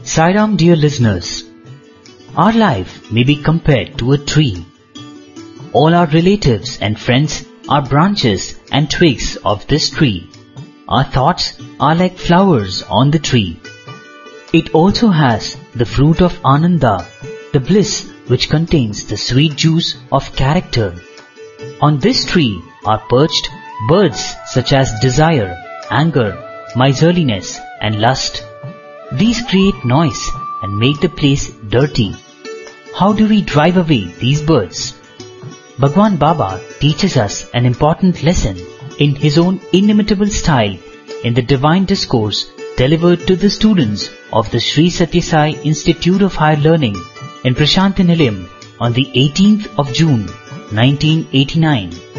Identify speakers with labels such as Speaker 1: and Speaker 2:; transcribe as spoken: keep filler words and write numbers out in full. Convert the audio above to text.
Speaker 1: Sai Ram, dear listeners, our life may be compared to a tree. All our relatives and friends are branches and twigs of this tree. Our thoughts are like flowers on the tree. It also has the fruit of Ananda, the bliss which contains the sweet juice of character. On this tree are perched birds such as desire, anger, miserliness and lust. These create noise and make the place dirty. How do we drive away these birds? Bhagwan Baba teaches us an important lesson in his own inimitable style in the divine discourse delivered to the students of the Sri Satya Sai Institute of Higher Learning in Prashanthi Nilayam on the eighteenth of June nineteen eighty-nine.